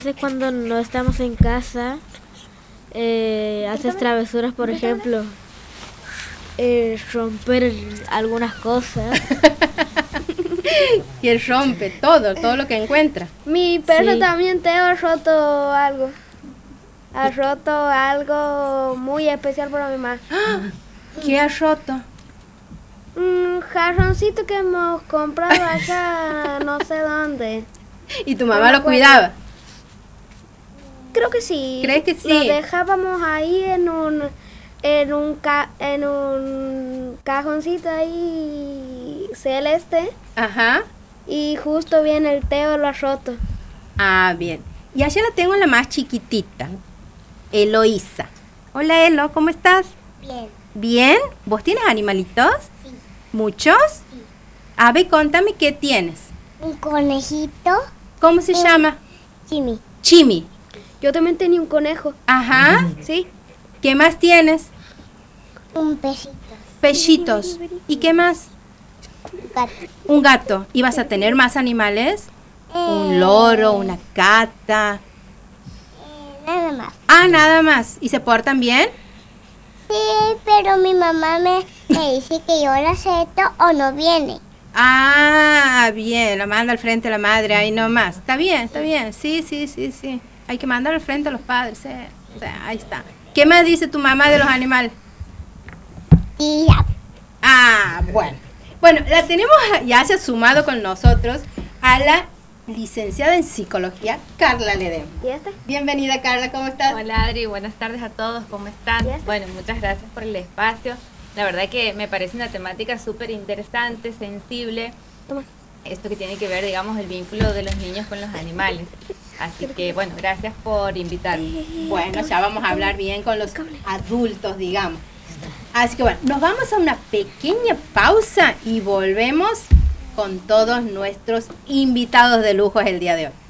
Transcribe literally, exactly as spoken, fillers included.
veces cuando no estamos en casa, eh, haces travesuras, por ejemplo, eh, romper algunas cosas. Y él rompe todo, todo lo que encuentra. Mi perro Sí. también te ha roto algo. Ha roto algo muy especial para mi mamá. ¿Qué ha roto? Un jarroncito que hemos comprado allá, no sé dónde. ¿Y tu No mamá me lo acuerdo. cuidaba? Creo que sí. ¿Crees que sí? Lo dejábamos ahí en un en un ca- en un cajoncito ahí celeste Ajá. y justo viene el Teo lo ha roto. Ah, bien. Y allá la tengo la más chiquitita, Eloísa. Hola, Elo, ¿cómo estás? Bien, ¿Bien? ¿Vos tienes animalitos? sí. ¿Muchos? A ver, contame qué tienes. Un conejito, ¿Cómo se llama? Jimmy. Chimi. Yo también tenía un conejo. Ajá. Sí. ¿Qué más tienes? Un perrito, Pellitos. ¿Y qué más? un gato. Un gato. ¿Y vas a tener más animales? Un Eh, loro, una gata. eh, nada más. Ah, nada más. ¿Y se portan bien? Sí, pero mi mamá me, me dice que yo lo acepto o no viene. Ah, bien. La manda al frente a la madre, ahí nomás. Está bien, está bien. Sí, sí, sí, sí. Hay que mandar al frente a los padres. Sí. O sea, ahí está. ¿Qué más dice tu mamá de los animales? Tía, Ah, bueno. Bueno, la tenemos, ya se ha sumado con nosotros a la licenciada en psicología, Carla Ledem. ¿Y este? Bienvenida, Carla, ¿cómo estás? Hola Adri, buenas tardes a todos, ¿cómo están? Bien. Bueno, muchas gracias por el espacio. La verdad que me parece una temática súper interesante, sensible. Toma. Esto que tiene que ver, digamos, el vínculo de los niños con los animales. Así que, bueno, gracias por invitarme. Bueno, ya vamos a hablar bien con los adultos, digamos. Así que bueno, nos vamos a una pequeña pausa y volvemos con todos nuestros invitados de lujo el día de hoy.